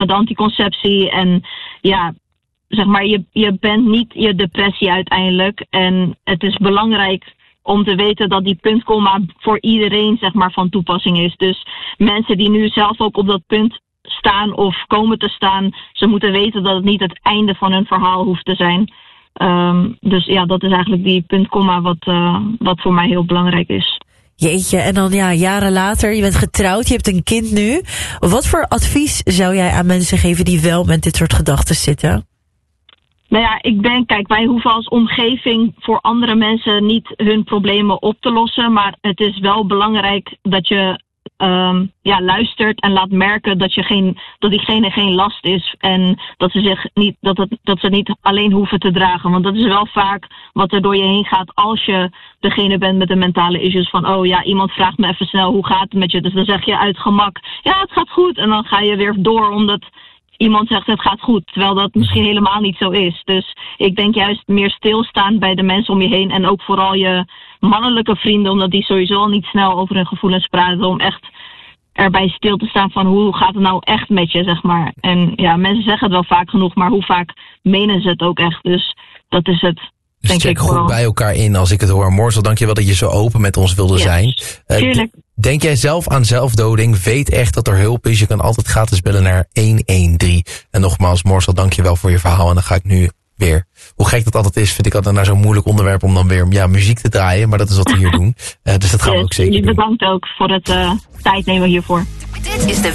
met anticonceptie. En ja, zeg maar, je bent niet je depressie uiteindelijk. En het is belangrijk om te weten dat die puntkomma voor iedereen, zeg maar, van toepassing is. Dus mensen die nu zelf ook op dat punt staan of komen te staan, ze moeten weten dat het niet het einde van hun verhaal hoeft te zijn. Dus ja, dat is eigenlijk die puntkomma wat voor mij heel belangrijk is. Jeetje, en dan ja, jaren later, je bent getrouwd, je hebt een kind nu. Wat voor advies zou jij aan mensen geven die wel met dit soort gedachten zitten? Nou ja, ik denk, kijk, wij hoeven als omgeving voor andere mensen niet hun problemen op te lossen. Maar het is wel belangrijk dat je luistert en laat merken dat diegene geen last is. En dat ze het niet alleen hoeven te dragen. Want dat is wel vaak wat er door je heen gaat als je degene bent met de mentale issues. Van, oh ja, iemand vraagt me even snel, hoe gaat het met je? Dus dan zeg je uit gemak, ja, het gaat goed. En dan ga je weer door omdat iemand zegt het gaat goed, terwijl dat misschien helemaal niet zo is. Dus ik denk juist meer stilstaan bij de mensen om je heen. En ook vooral je mannelijke vrienden, omdat die sowieso al niet snel over hun gevoelens praten. Om echt erbij stil te staan van hoe gaat het nou echt met je, zeg maar. En ja, mensen zeggen het wel vaak genoeg, maar hoe vaak menen ze het ook echt. Dus dat is het. Dus check goed bij elkaar in als ik het hoor. Morsel, dankjewel dat je zo open met ons wilde zijn. Tuurlijk. Denk jij zelf aan zelfdoding? Weet echt dat er hulp is. Je kan altijd gratis bellen naar 113. En nogmaals, Morsel, dankjewel voor je verhaal. En dan ga ik nu weer. Hoe gek dat altijd is, vind ik altijd naar zo'n moeilijk onderwerp om dan weer muziek te draaien. Maar dat is wat we hier doen. Dus dat gaan we ook zeker doen. Jullie bedankt ook voor het tijd nemen hiervoor. Dit is de